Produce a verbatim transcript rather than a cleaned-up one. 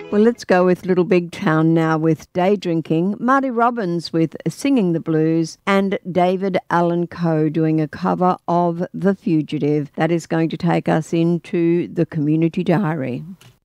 Well, let's go with Little Big Town now with Day Drinking, Marty Robbins with Singing the Blues, and David Allan Coe doing a cover of The Fugitive. That is going to take us into the Community Diary.